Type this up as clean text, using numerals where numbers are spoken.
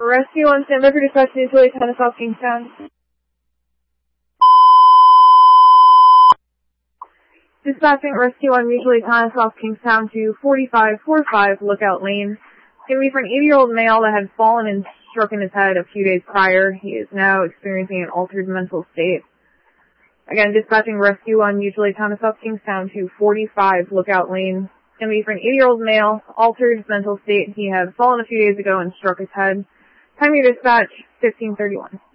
Rescue 1, stand by for dispatch to Utility 10 South Kingstown. Dispatching Rescue 1, Utility 10 South Kingstown to 4545 Lookout Lane. It's going to be for an 80-year-old male that had fallen and struck in his head a few days prior. He is now experiencing an altered mental state. Again, dispatching Rescue 1, Utility 10 South Kingstown to 45 Lookout Lane. It's going to be for an 80-year-old male, altered mental state. He had fallen a few days ago and struck his head. Time of your dispatch, 1531.